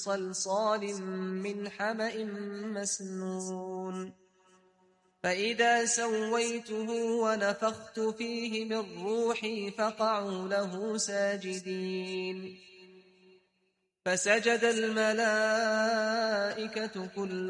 صلصال من حمأ مسنون فإذا سويته ونفخت فيه من روحي فقعوا له ساجدين فسجد الملائكة كلهم